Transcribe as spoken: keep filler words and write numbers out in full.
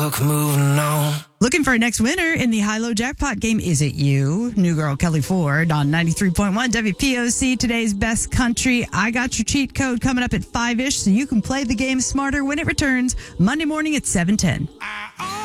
luck moving on. Looking for a next winner in the high-low jackpot game? Is it you? New girl Kelly Ford on ninety-three point one W P O C, today's best country. I got your cheat code coming up at five-ish so you can play the game smarter when it returns Monday morning at seven ten.